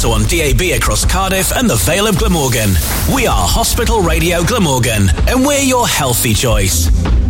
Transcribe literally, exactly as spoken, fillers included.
also on D A B across Cardiff and the Vale of Glamorgan. We are Hospital Radio Glamorgan, and we're your healthy choice.